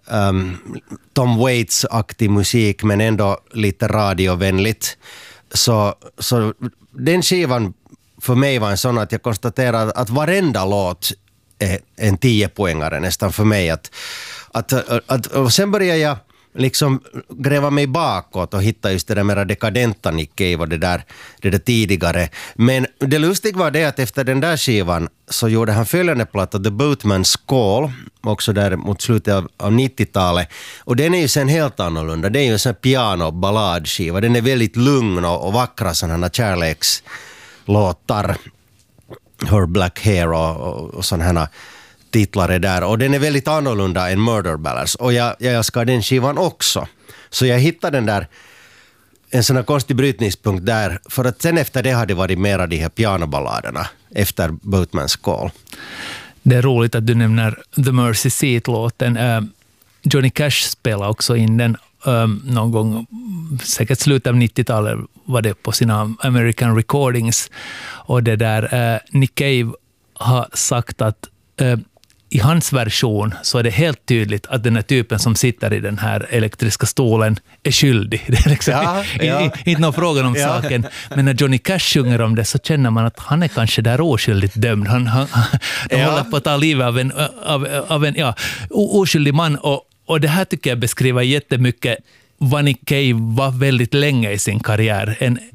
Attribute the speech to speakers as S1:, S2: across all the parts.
S1: Tom Waits-aktig musik men ändå lite radiovänligt. Så den skivan för mig var en sån att jag konstaterade att varenda låt är en 10-poängare nästan för mig. Och sen började jag liksom gräva mig bakåt och hitta just det där mera dekadenta Nick Cave och det där tidigare. Men det lustiga var det att efter den där skivan så gjorde han följande platta The Boatman's Call, också där mot slutet av 90-talet. Och den är ju sen helt annorlunda. Det är ju en sån piano-balladskiva. Den är väldigt lugn och vackra sådana kärlekslåtar. Her Black Hair och sådana här titlar är där. Och den är väldigt annorlunda än Murder Ballads. Och jag älskar den skivan också. Så jag hittade den där, en sån här konstig brytningspunkt där. För att sen efter det har det varit mera de här pianoballaderna efter Boatman's Call.
S2: Det är roligt att du nämner The Mercy Seat-låten. Johnny Cash spelade också in den någon gång, säkert slutet av 90-talet var det på sina American Recordings. Och det där Nick Cave har sagt att i hans version så är det helt tydligt att den här typen som sitter i den här elektriska stolen är skyldig. Det är liksom inte någon fråga om saken. Men när Johnny Cash sjunger om det så känner man att han är kanske där oskyldigt dömd. Han håller på att ta livet av en oskyldig man. Och det här tycker jag beskriver jättemycket vad Nick Cave var väldigt länge i sin karriär.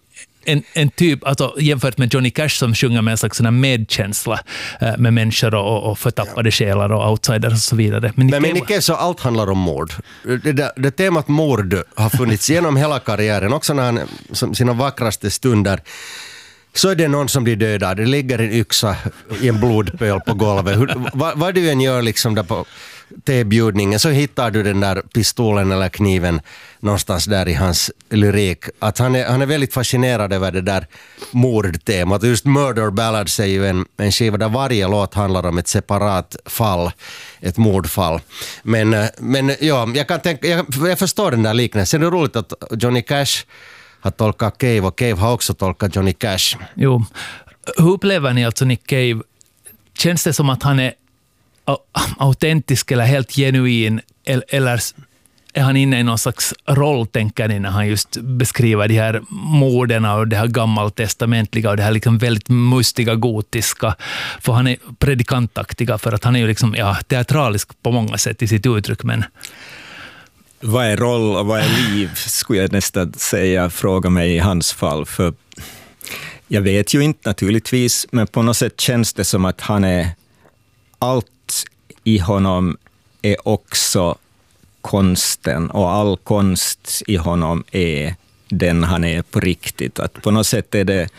S2: En typ, alltså jämfört med Johnny Cash som sjunger med en slags medkänsla med människor och förtappade själar och outsiders och så vidare. Men
S1: Nick Cave så allt handlar om mord. Det temat mord har funnits genom hela karriären. Också när han, sina vackraste stunder, så är det någon som blir dödad. Det ligger en yxa i en blodpöl på golvet. Vad du än gör liksom där på tebjudningen så hittar du den där pistolen eller kniven någonstans där i hans lyrik. Att han är väldigt fascinerad över det där mordtemat. Just Murder Ballads är ju en skiva där varje låt handlar om ett separat fall, ett mordfall. Men ja, jag förstår den där liknelsen. Det är roligt att Johnny Cash har tolkat Cave och Cave har också tolkat Johnny Cash.
S2: Jo. Hur upplever ni alltså Nick Cave? Känns det som att han är autentisk eller helt genuin, eller är han inne i någon slags roll, tänker ni, när han just beskriver de här morden och det här gammaltestamentliga och det här liksom väldigt mustiga, gotiska, för han är predikantaktiga, för att han är ju liksom teatralisk på många sätt i sitt uttryck, men
S3: vad är roll och vad är liv, skulle jag nästan säga, fråga mig i hans fall, för jag vet ju inte naturligtvis, men på något sätt känns det som att han är, allt i honom är också konsten, och all konst i honom är den han är på riktigt. Att på något sätt är det,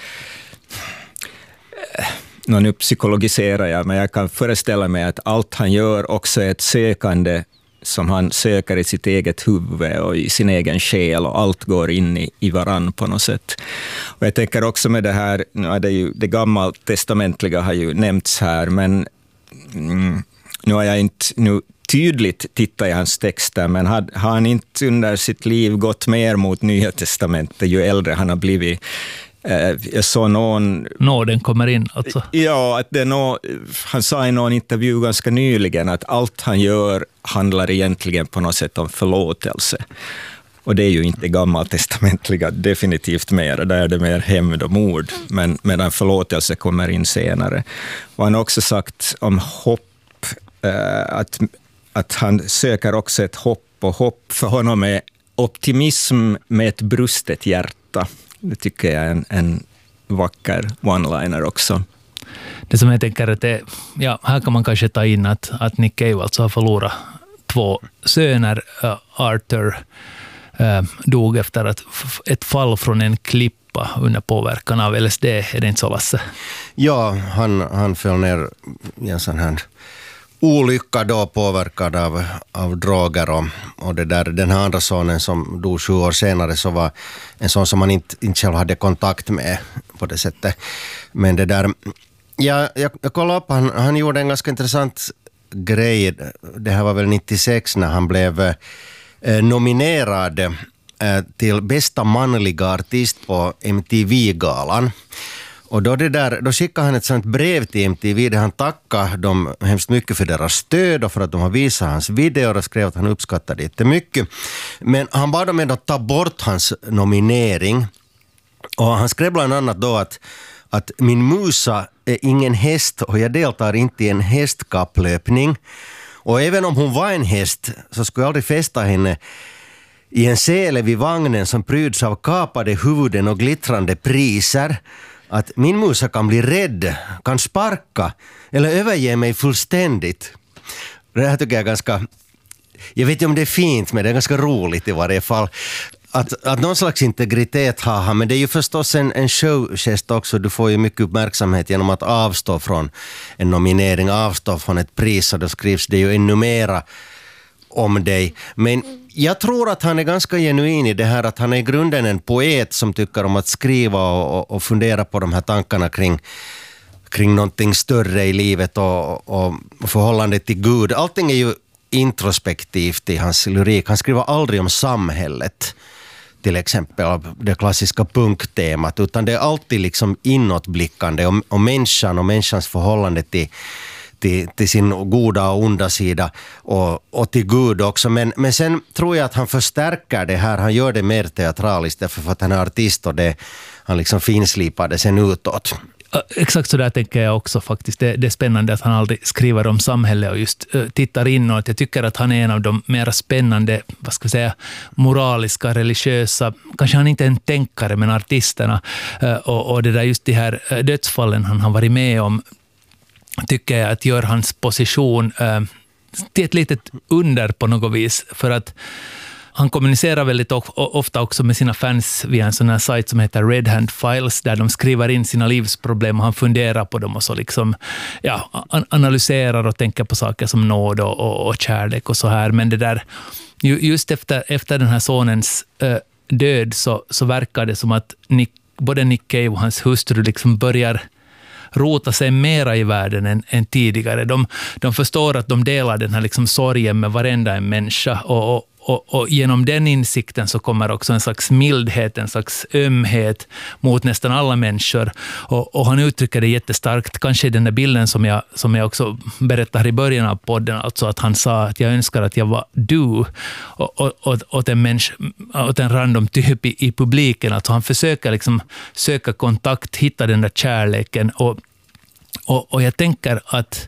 S3: nu psykologiserar jag, men jag kan föreställa mig att allt han gör också är ett sökande som han söker i sitt eget huvud och i sin egen själ, och allt går in i varann på något sätt. Och jag tänker också med det här, det gammaltestamentliga har ju nämnts här, men nu har jag inte tydligt tittat i hans texter, men har han inte under sitt liv gått mer mot Nya testamentet ju äldre han har blivit? Jag såg
S2: nåden kommer in alltså.
S3: Ja, att han sa i någon intervju ganska nyligen att allt han gör handlar egentligen på något sätt om förlåtelse. Och det är ju inte gammaltestamentliga definitivt mer. Där är det mer hämnd och mord. Men medan förlåtelse kommer in senare. Och han har också sagt om hopp, att han söker också ett hopp. Och hopp för honom är optimism med ett brustet hjärta. Det tycker jag är en vacker one-liner också.
S2: Det som jag tänker att här kan man kanske ta in att Nick Cave alltså har förlorat 2 söner. Arthur dog efter ett fall från en klippa under påverkan av LSD. Är det inte så, Lasse?
S1: Ja, han föll ner i en sån här olycka då, påverkad av droger och det där. Den här andra sonen som dog 7 år senare så var en sån som man inte själv hade kontakt med på det sättet. Men det där, jag kollade upp, han gjorde en ganska intressant grej. Det här var väl 96 när han blev nominerad till bästa manliga artist på MTV-galan. Och då skickade han ett sånt brev till MTV där han tackade dem hemskt mycket för deras stöd och för att de har visat hans videor och skrev att han uppskattade det jättemycket. Men han bad dem ändå ta bort hans nominering. Och han skrev bland annat då att min musa är ingen häst och jag deltar inte i en hästkapplöpning. Och även om hon var en häst så skulle jag aldrig fästa henne i en sele vid vagnen som pryds av kapade huvuden och glittrande priser. Att min musa kan bli rädd, kan sparka eller överge mig fullständigt. Det här tycker jag är ganska... Jag vet inte om det är fint, men det är ganska roligt i varje fall. Att någon slags integritet har han, men det är ju förstås en showgest också. Du får ju mycket uppmärksamhet genom att avstå från en nominering, avstå från ett pris, och då skrivs det ju ännu mera om dig. Men jag tror att han är ganska genuin i det här, att han är i grunden en poet som tycker om att skriva och fundera på de här tankarna kring någonting större i livet och förhållandet till Gud. Allting är ju introspektivt i hans lyrik. Han skriver aldrig om samhället, till exempel det klassiska punktemat, utan det är alltid liksom inåtblickande om människan och människans förhållande till sin goda och onda sida och till Gud också. Men sen tror jag att han förstärker det här. Han gör det mer teatraliskt därför att han är artist och han liksom finslipar det sen utåt.
S2: Exakt så där tänker jag också faktiskt. Det är spännande att han aldrig skriver om samhället och just tittar inåt. Jag tycker att han är en av de mer spännande, vad ska vi säga, moraliska, religiösa, kanske han inte är en tänkare, men artisterna. Och det där just de här dödsfallen han har varit med om, tycker jag att gör hans position till ett litet under på något vis, för att han kommunicerar väldigt ofta också med sina fans via en sån här sajt som heter Red Hand Files, där de skriver in sina livsproblem och han funderar på dem och så liksom, ja, analyserar och tänker på saker som nåd och kärlek och så här. Men det där, just efter den här sonens död så verkar det som att både Nick Cave och hans hustru liksom börjar rota sig mera i världen än tidigare. De förstår att de delar den här liksom sorgen med varenda en människa, och genom den insikten så kommer också en slags mildhet, en slags ömhet mot nästan alla människor. Och han uttrycker det jättestarkt, kanske i den där bilden som jag också berättar i början av podden, alltså att han sa att jag önskar att jag var du åt en random typ i publiken. Alltså han försöker liksom söka kontakt, hitta den där kärleken, och jag tänker att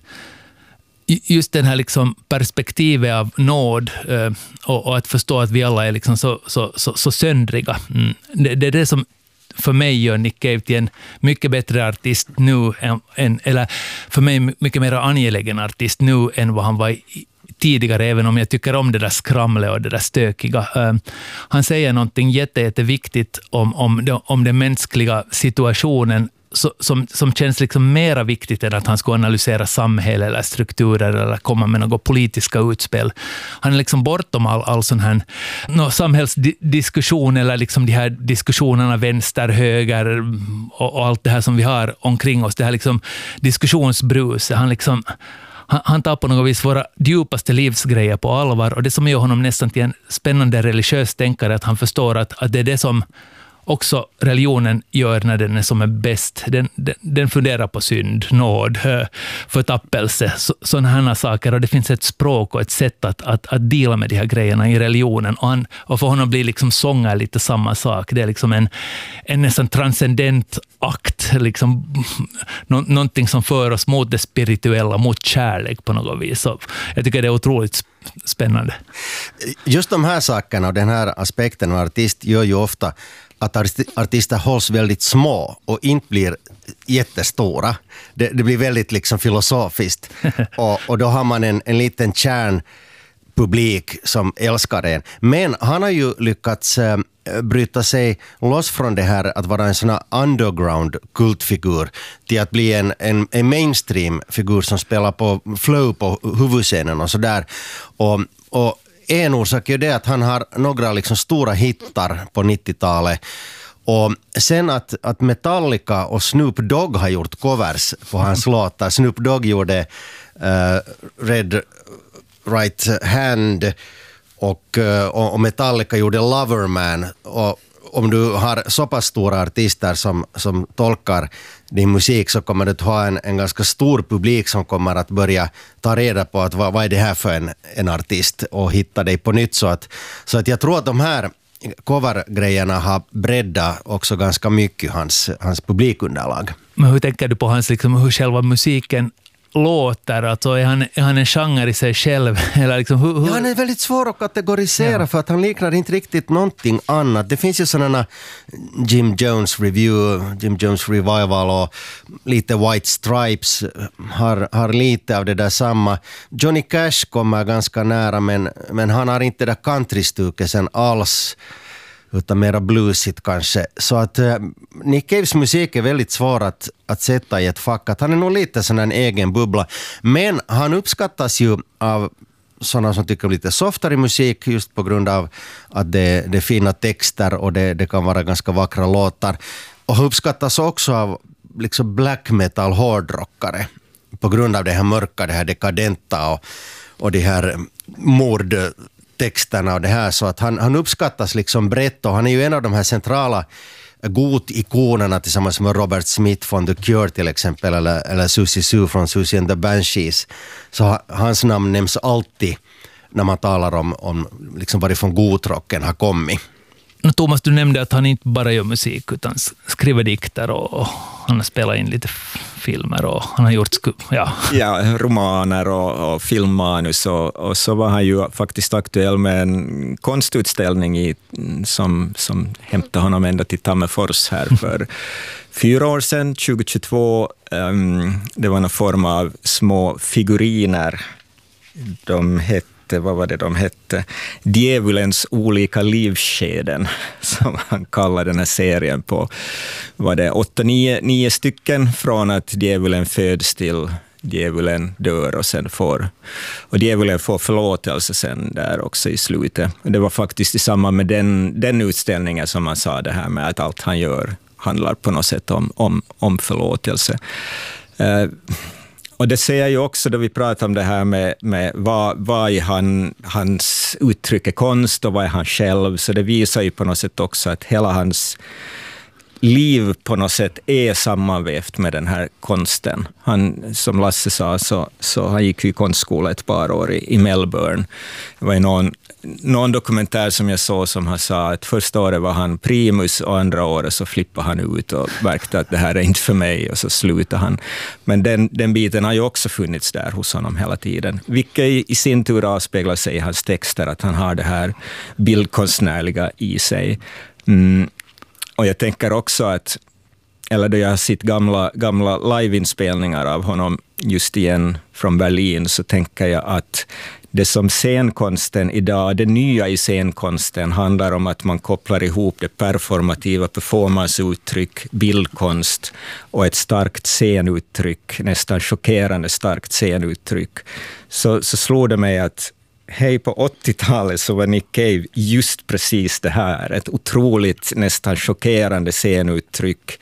S2: just den här liksom perspektivet av nåd och att förstå att vi alla är liksom så söndriga. Det är det som för mig gör Nick Cave till en mycket bättre artist nu eller för mig mycket mer angelägen artist nu än vad han var tidigare, även om jag tycker om det där skramlet och det där stökiga. Han säger någonting jätteviktigt om den mänskliga situationen som känns liksom mera viktigt än att han ska analysera samhälle eller strukturer eller komma med något politiska utspel. Han är liksom bortom all sån här samhällsdiskussion eller liksom de här diskussionerna vänster, höger och allt det här som vi har omkring oss. Det här liksom diskussionsbrus. Han tar på något vis våra djupaste livsgrejer på allvar, och det som gör honom nästan till en spännande religiös tänkare, att han förstår att det är det som också religionen gör när den är som är bäst. Den funderar på synd, nåd, förtappelse, sådana här saker. Och det finns ett språk och ett sätt att dela med de här grejerna i religionen. Och för honom blir liksom sånger lite samma sak. Det är liksom en nästan transcendent akt. Liksom, någonting som för oss mot det spirituella, mot kärlek på något vis. Så jag tycker det är otroligt spännande.
S1: Just de här sakerna och den här aspekten av artist gör ju ofta att artister hålls väldigt små och inte blir jättestora. Det blir väldigt liksom filosofiskt. och då har man en liten kärnpublik som älskar en. Men han har ju lyckats bryta sig loss från det här att vara en sån här underground kultfigur till att bli en mainstream-figur som spelar på flow på huvudscenen och sådär. Och en orsak är det att han har några liksom stora hittar på 90-talet. Och sen att Metallica och Snoop Dogg har gjort covers på hans låtar. Snoop Dogg gjorde Red Right Hand och Metallica gjorde Loverman. om du har så pass stora artister som tolkar din musik, så kommer du att ha en ganska stor publik som kommer att börja ta reda på att vad är det här för en artist och hitta dig på nytt. Så att jag tror att de här covergrejerna har breddat också ganska mycket hans publikunderlag.
S2: Men hur tänker du på hans, liksom, hur själva musiken låter? Alltså, är han en genre i sig själv? Eller liksom, hur?
S1: Ja, han är väldigt svår att kategorisera, för att han liknar inte riktigt någonting annat. Det finns ju sådana Jim Jones Revival och lite White Stripes har lite av det där samma. Johnny Cash kommer ganska nära, men han har inte det där countrystuket sen alls, utan mera bluesigt kanske. Så att Nick Caves musik är väldigt svår att sätta i ett fack. Att han är nog lite sån en egen bubbla. Men han uppskattas ju av sådana som tycker lite softare musik, just på grund av att det är fina texter och det kan vara ganska vackra låtar. Och uppskattas också av liksom black metal hårdrockare på grund av det här mörka, det här dekadenta och det här mordtexterna och det här, så att han uppskattas liksom brett, och han är ju en av de här centrala gotikonerna tillsammans med Robert Smith från The Cure till exempel, eller Susie Sue från Susie and the Banshees. Så hans namn nämns alltid när man talar om liksom varifrån gotrocken har kommit.
S2: Thomas, du nämnde att han inte bara gör musik utan skriver dikter och han har spelat in lite filmer och han har gjort
S3: romaner och filmmanus och så var han ju faktiskt aktuell med en konstutställning som hämtade honom ända till Tammerfors här för 4 år sedan, 2022. Det var någon form av små figuriner. Vad var det de hette? Djävulens olika livskeden, som han kallar den här serien på. Var det 8-9 stycken från att djävulen föds till djävulen dör och djävulen får förlåtelse sen där också i slutet. Det var faktiskt i samband med den utställningen som man sa det här med att allt han gör handlar på något sätt om förlåtelse. Och det ser jag ju också då vi pratar om det här med vad är hans uttryck är konst och vad är han själv. Så det visar ju på något sätt också att hela hans liv på något sätt är sammanvävt med den här konsten. Han, som Lasse sa, så han gick i konstskola ett par år i Melbourne. Det var någon dokumentär som jag såg som han sa att första året var han primus och andra året så flippade han ut och märkte att det här är inte för mig och så slutade han. Men den biten har ju också funnits där hos honom hela tiden. Vilket i sin tur avspeglar sig i hans texter, att han har det här bildkonstnärliga i sig. Och jag tänker också att, eller då jag har sett gamla liveinspelningar av honom just igen från Berlin, så tänker jag att det som scenkonsten idag, det nya i scenkonsten handlar om att man kopplar ihop det performativa performanceuttryck, bildkonst och ett starkt scenuttryck, nästan chockerande starkt scenuttryck. Så slår det mig att hej, på 80-talet så var Nick Cave just precis det här. Ett otroligt, nästan chockerande scenuttryck.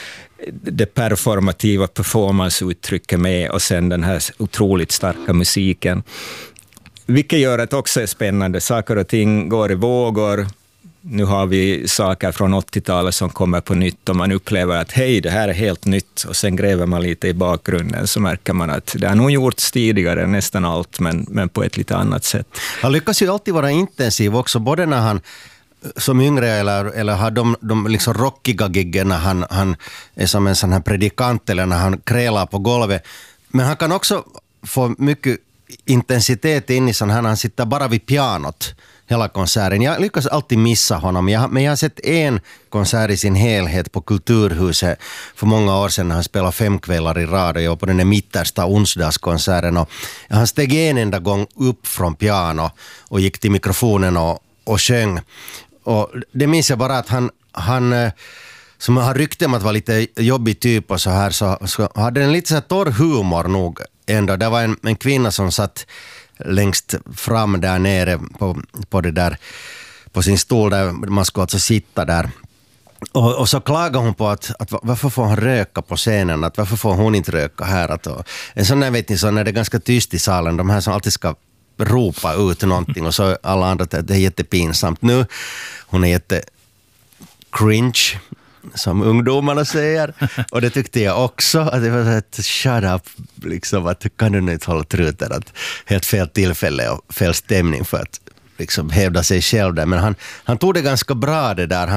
S3: Det performativa performanceuttrycket med och sen den här otroligt starka musiken. Vilket gör att också är spännande. Saker och ting går i vågor. Nu har vi saker från 80-talet som kommer på nytt och man upplever att hej, det här är helt nytt, och sen gräver man lite i bakgrunden så märker man att det har nog gjorts tidigare nästan allt, men på ett lite annat sätt.
S1: Han lyckas ju alltid vara intensiv också, både när han som yngre eller har de liksom rockiga giggen när han är som en sån här predikant eller när han krälar på golvet. Men han kan också få mycket intensitet in i sån här när han sitter bara vid pianot hela konserten. Jag lyckas alltid missa honom. Men jag har sett en konsert i sin helhet på Kulturhuset för många år sedan när han spelade 5 kvällar i rad, och jag var på den där mittersta onsdagskonserten, och han steg en enda gång upp från piano och gick till mikrofonen och sjöng. Och det minns jag bara att han som har rykte om att vara lite jobbig typ och så här, så hade en lite så här torr humor nog ändå. Det var en kvinna som satt längst fram där nere på det där, på sin stol där man skulle alltså sitta där. Och så klagar hon på att varför får han röka på scenen, att varför får hon inte röka här. En sån där, vet ni, så när det är ganska tyst i salen, de här som alltid ska ropa ut någonting och så alla andra, det är jättepinsamt. Nu hon är cringe, som ungdomarna säger. Och det tyckte jag också, att det var ett shut up, liksom, att kan du inte hålla truten, att helt fel tillfälle och fel stämning för att liksom hävda sig själv där. Men han tog det ganska bra det där.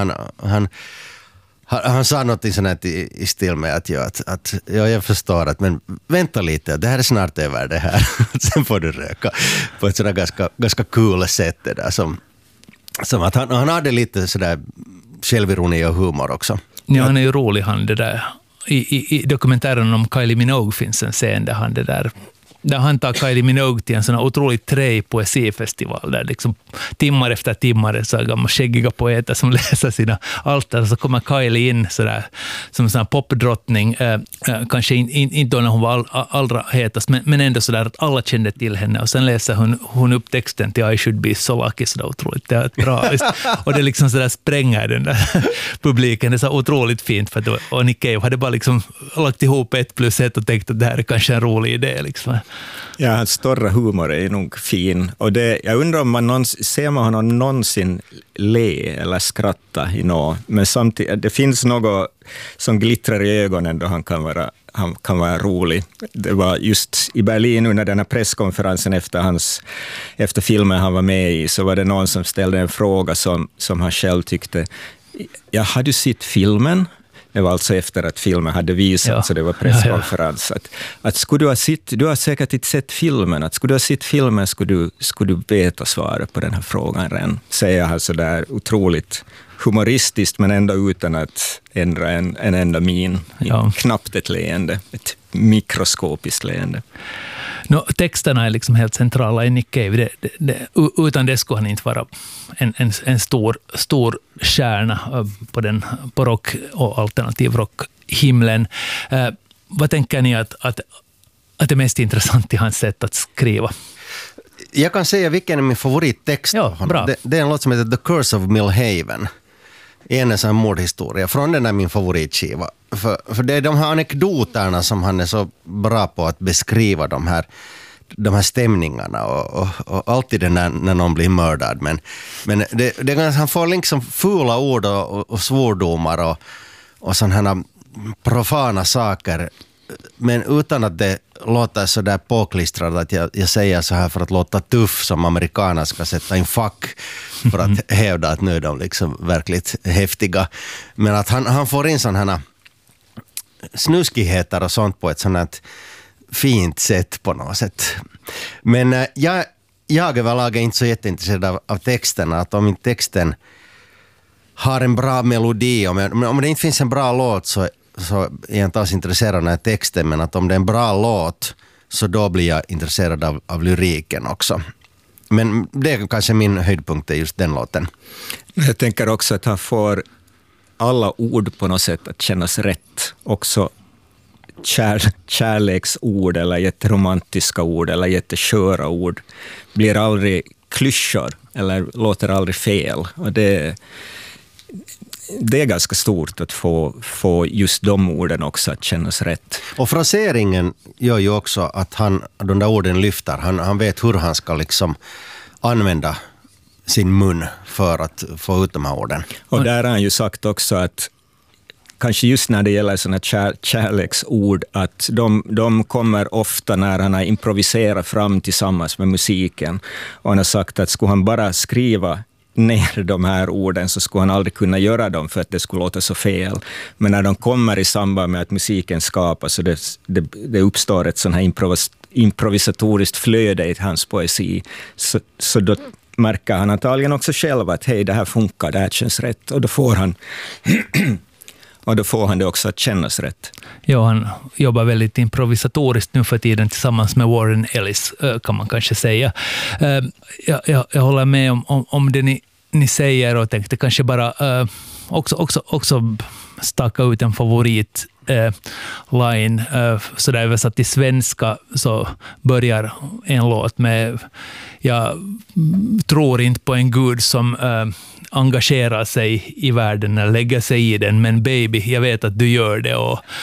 S1: Han sa något sånt här i stil med att jag förstår att, men vänta lite, det här är snart över det här. Sen får du röka på ett sådär ganska kul sätt det där. Som att han hade lite sådär självironi och humor också.
S2: Ja, han är ju rolig, han det där. I dokumentären om Kylie Minogue finns en scen där han det där han tar Kylie Minogue till en sån otroligt träig poesifestival där liksom timmar efter timmar så gamla skäggiga poeter som läser sina alter, och så kommer Kylie in sådär som en sån här popdrottning, kanske inte när hon var allra hetast, men ändå sådär att alla kände till henne, och sen läser hon upp texten till I should be so lucky sådär otroligt teatraliskt och det liksom sådär spränger den där publiken. Det är så otroligt fint, för att och Nick Cave hade bara liksom lagt ihop 1+1 och tänkt att det här är kanske en rolig idé liksom.
S3: Ja, hans stora humor är nog fin. Och jag undrar om ser man honom någonsin le eller skratta i något. Men samtidigt, det finns något som glittrar i ögonen då han kan vara rolig. Det var just i Berlin under den här presskonferensen efter filmen han var med i, så var det någon som ställde en fråga som han själv tyckte, ja, har du sett filmen? Det var alltså efter att filmen hade visats, så det var presskonferens. Att skulle du har säkert inte sett filmen, att skulle du ha sett filmen skulle du veta svaret på den här frågan redan. Säger han så där otroligt humoristiskt, men ändå utan att ändra en enda min. Ja. Knappt ett leende, ett mikroskopiskt leende.
S2: Texterna är liksom helt centrala i Nick Cave. Utan det skulle han inte vara en stor stjärna på rock och alternativ rockhimlen. Vad tänker ni att är mest intressant i hans sätt att skriva?
S1: Jag kan säga vilken är min favorittext.
S2: Ja, bra.
S1: Det är en låt som heter The Curse of Millhaven. En sån mordhistoria. Från den är min favoritskiva. För det är de här anekdoterna som han är så bra på att beskriva, de här stämningarna och alltid det när någon blir mördad. Men han får liksom fula ord och svordomar och sådana här profana saker, men utan att det låter så där påklistrat att jag säger så här för att låta tuff, som amerikaner ska sätta in fack för att hävda att nu är de liksom verkligt häftiga. Men att han får in sådana här snuskigheter och sånt på ett sådant här fint sätt på något sätt. Men jag överlag är inte så jätteintresserad av texterna. Att om inte texten har en bra melodi, om det inte finns en bra låt så är jag inte alls intresserad av den här texten, men att om det är en bra låt så då blir jag intresserad av lyriken också. Men det är kanske min höjdpunkt är just den låten.
S3: Jag tänker också att han får alla ord på något sätt att kännas rätt. Också kärleksord eller jätteromantiska ord eller jättesköra ord blir aldrig klyschor eller låter aldrig fel. Och det är ganska stort att få just de orden också att kännas rätt.
S1: Och fraseringen gör ju också att de där orden lyfter. Han vet hur han ska liksom använda sin mun för att få ut de här orden.
S3: Och där har han ju sagt också att kanske just när det gäller såna kärleksord, att de kommer ofta när han har improviserat fram tillsammans med musiken. Och han har sagt att skulle han bara skriva ner de här orden så skulle han aldrig kunna göra dem för att det skulle låta så fel. Men när de kommer i samband med att musiken skapas så det uppstår ett sån här improvisatoriskt flöde i hans poesi, så då märker han antagligen också själv att hej, det här funkar, det här känns rätt, och då får han det också att kännas rätt.
S2: Ja, han jobbar väldigt improvisatoriskt nu för tiden tillsammans med Warren Ellis, kan man kanske säga. Jag håller med om det ni säger, och tänkte kanske bara också staka ut en favorit line. Så där översatt till svenska så börjar en låt med: jag tror inte på en gud som engagerar sig i världen eller lägger sig i den, men baby, jag vet att du gör det.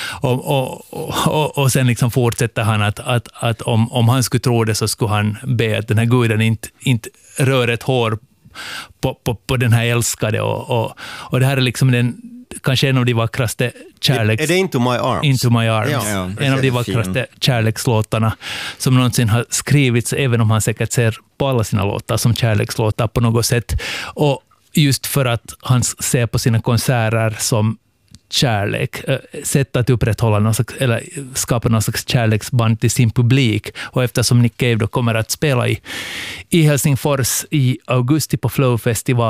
S2: Och sen liksom fortsätter han att om han skulle tro det så skulle han be att den här guden inte rör ett hår på den här älskade och det här är liksom kanske en av de vackraste
S1: Är det Into My Arms?
S2: Into My Arms.
S3: Ja,
S2: En av de vackraste kärlekslåtarna som någonsin har skrivits, även om han säkert ser på alla sina låtar som kärlekslåtar på något sätt. Och just för att han ser på sina konserter som kärlek, sätt att upprätthålla någon slags, eller skapa någon slags kärleksband till sin publik. Och eftersom Nick Cave då kommer att spela i Helsingfors i augusti på Flow Festival